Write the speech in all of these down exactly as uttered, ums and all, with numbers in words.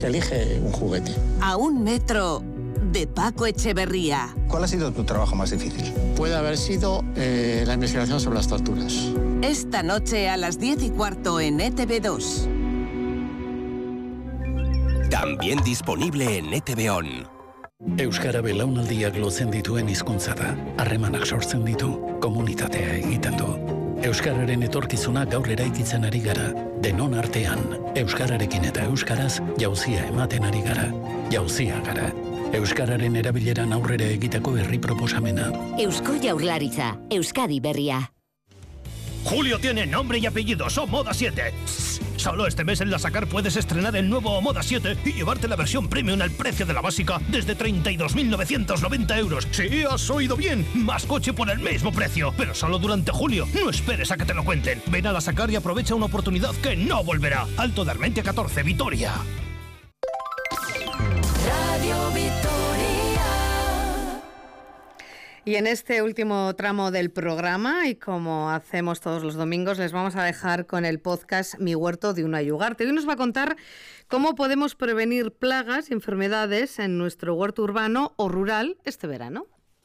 Elige un juguete. A un metro de Paco Echeverría. ¿Cuál ha sido tu trabajo más difícil? Puede haber sido eh, la investigación sobre las torturas. Esta noche a las diez y cuarto en E T V dos. También disponible en E T V On. Euskara belaunaldiak lotzen dituen hizkuntza da. Harremanak sortzen ditu, komunitatea egiten du. Euskararen etorkizuna gaur eraikitzen ari gara. Denon artean, euskararekin eta euskaraz jauzia ematen ari gara. Jauzia gara. Euskararen erabileran aurrera egiteko herri proposamena. Eusko Jaurlaritza, Euskadi berria. Julio tiene nombre y apellido, Omoda siete. Solo este mes en la Sacar puedes estrenar el nuevo Omoda siete y llevarte la versión premium al precio de la básica desde treinta y dos mil novecientos noventa euros. Sí, has oído bien, más coche por el mismo precio, pero solo durante julio. No esperes a que te lo cuenten. Ven a la Sacar y aprovecha una oportunidad que no volverá. Alto de Armentia catorce, Vitoria. Radio Vitoria. Y en este último tramo del programa, y como hacemos todos los domingos, les vamos a dejar con el podcast Mi Huerto de Unai Ugarte. Hoy nos va a contar cómo podemos prevenir plagas y enfermedades en nuestro huerto urbano o rural este verano.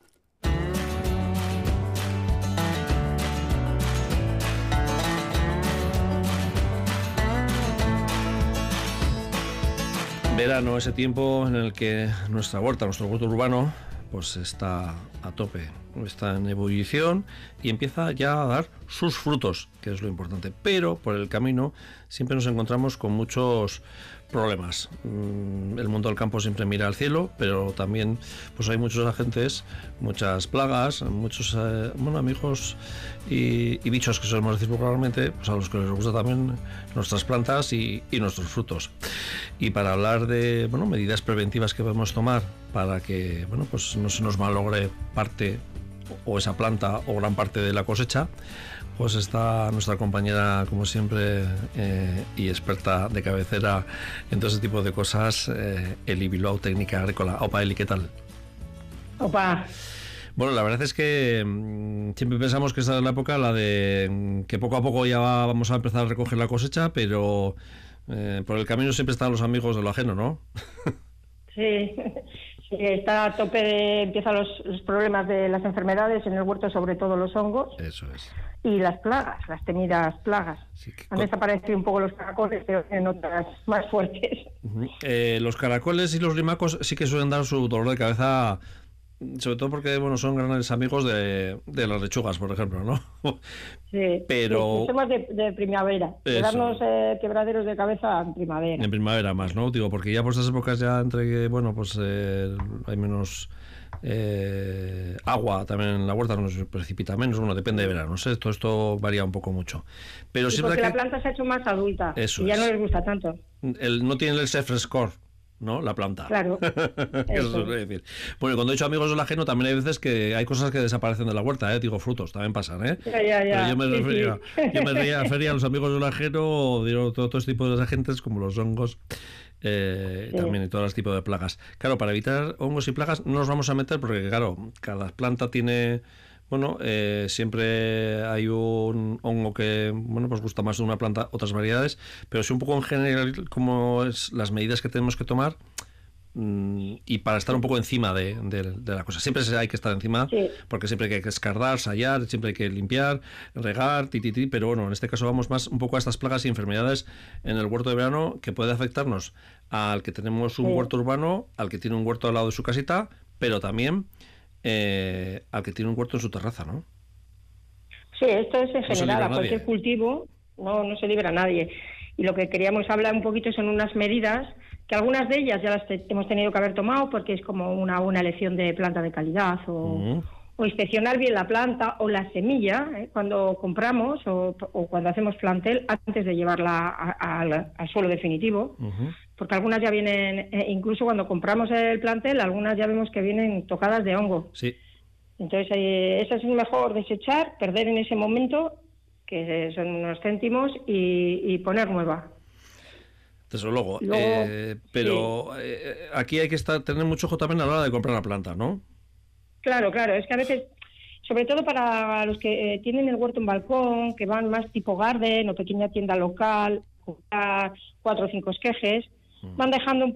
Verano, ese tiempo en el que nuestra huerta, nuestro huerto urbano, pues está a tope, está en ebullición y empieza ya a dar sus frutos, que es lo importante. Pero por el camino siempre nos encontramos con muchos problemas. El mundo del campo siempre mira al cielo, pero también pues hay muchos agentes, muchas plagas, muchos eh, bueno, amigos y, y bichos que solemos decir popularmente, pues a los que les gusta también nuestras plantas y, y nuestros frutos. Y para hablar de bueno, medidas preventivas que podemos tomar para que bueno, pues no se nos malogre parte o esa planta o gran parte de la cosecha, pues está nuestra compañera, como siempre, eh, y experta de cabecera en todo ese tipo de cosas, eh, Eli Bilbao, técnica agrícola. Opa, Eli, ¿qué tal? Opa. Bueno, la verdad es que mmm, siempre pensamos que esta es la época, la de mmm, que poco a poco ya va, vamos a empezar a recoger la cosecha, pero eh, por el camino siempre están los amigos de lo ajeno, ¿no? Sí. Sí, está a tope, de, empiezan los, los problemas de las enfermedades en el huerto, sobre todo los hongos. Eso es. Y las plagas, las temidas plagas. Sí, que... Han desaparecido un poco los caracoles, pero en otras más fuertes. Uh-huh. Eh, los caracoles y los limacos sí que suelen dar su dolor de cabeza, sobre todo porque bueno, son grandes amigos de, de las lechugas, por ejemplo, ¿no? Sí, pero sí, somos de, de primavera, de darnos eh, quebraderos de cabeza en primavera. En primavera más, ¿no? Digo, porque ya por estas épocas ya entre que, bueno, pues eh, hay menos eh, agua también en la huerta, no se precipita menos, bueno, depende de verano, no sé, todo esto varía un poco mucho. Pero sí, sí, porque que la planta se ha hecho más adulta eso y ya es. No les gusta tanto. El, no tiene el self-score, ¿no? La planta. Claro. Eso es decir. Bueno, cuando he dicho amigos del ajeno, también hay veces que hay cosas que desaparecen de la huerta, ¿eh? Digo, frutos, también pasan, ¿eh? Ya, ya, ya. Pero yo me sí, refería, sí. yo me refería, refería a los amigos del ajeno, digo, todo, todo este tipo de agentes, como los hongos, eh, sí. También y todos los tipos de plagas. Claro, para evitar hongos y plagas no nos vamos a meter, porque claro, cada planta tiene... Bueno, eh, siempre hay un hongo que, bueno, pues gusta más de una planta, otras variedades, pero sí un poco en general como es las medidas que tenemos que tomar mmm, y para estar un poco encima de, de, de la cosa. Siempre hay que estar encima, sí. Porque siempre hay que escardar, sayar, siempre hay que limpiar, regar, ti, ti, ti, pero bueno, en este caso vamos más un poco a estas plagas y enfermedades en el huerto de verano que puede afectarnos al que tenemos un sí. huerto urbano, al que tiene un huerto al lado de su casita, pero también... Eh, al que tiene un huerto en su terraza, ¿no? Sí, esto es en no general, a cualquier cultivo, no, no se libra a nadie. Y lo que queríamos hablar un poquito son unas medidas, que algunas de ellas ya las te- hemos tenido que haber tomado, porque es como una buena elección de planta de calidad, o, uh-huh. o inspeccionar bien la planta o la semilla, ¿eh? Cuando compramos o, o cuando hacemos plantel, antes de llevarla a, a, al, al suelo definitivo. Uh-huh. Porque algunas ya vienen, eh, incluso cuando compramos el plantel, algunas ya vemos que vienen tocadas de hongo. Sí. Entonces, eh, eso es mejor desechar, perder en ese momento, que son unos céntimos, y, y poner nueva. Desde luego. Luego, eh, pero sí. eh, aquí hay que estar tener mucho ojo también a la hora de comprar la planta, ¿no? Claro, claro. Es que a veces, sobre todo para los que eh, tienen el huerto en balcón, que van más tipo garden o pequeña tienda local, comprar cuatro o cinco esquejes, van dejando un